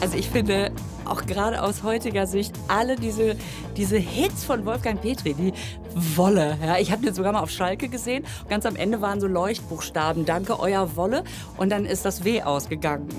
Also ich finde, auch gerade aus heutiger Sicht, alle diese Hits von Wolfgang Petri, die Wolle. Ja, ich habe den sogar mal auf Schalke gesehen. Ganz am Ende waren so Leuchtbuchstaben, danke, euer Wolle. Und dann ist das W ausgegangen.